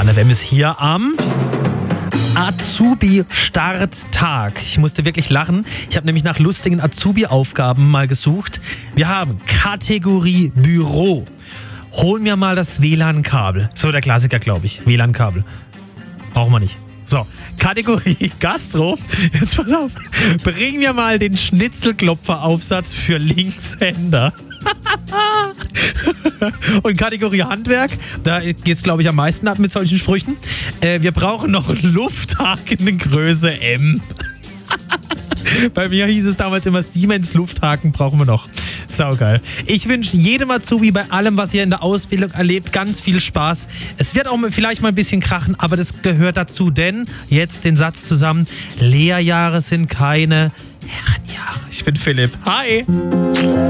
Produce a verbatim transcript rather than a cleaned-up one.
Stern F M ist hier am Azubi-Starttag. Ich musste wirklich lachen. Ich habe nämlich nach lustigen Azubi-Aufgaben mal gesucht. Wir haben Kategorie Büro. Hol mir mal das W L A N-Kabel. So der Klassiker, glaube ich. W L A N-Kabel. Brauchen wir nicht. So, Kategorie Gastro. Jetzt pass auf. Bring mir mal den Schnitzelklopfer-Aufsatz für Linkshänder. Und Kategorie Handwerk, da geht's, glaube ich, am meisten ab mit solchen Sprüchen. Äh, wir brauchen noch einen Lufthaken in Größe M. Bei mir hieß es damals immer, Siemens Lufthaken brauchen wir noch. Saugeil. Ich wünsche jedem Azubi bei allem, was ihr in der Ausbildung erlebt, ganz viel Spaß. Es wird auch vielleicht mal ein bisschen krachen, aber das gehört dazu, denn jetzt den Satz zusammen: Lehrjahre sind keine Herrenjahre. Ich bin Philipp. Hi!